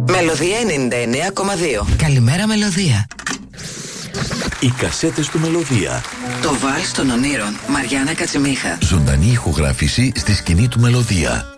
Μελωδία 99,2. Καλημέρα Μελωδία. Οι κασέτες του Μελωδία. Το βάλς των ονείρων, Μαριάννα Κατσιμίχα. Ζωντανή ηχογράφηση στη σκηνή του Μελωδία.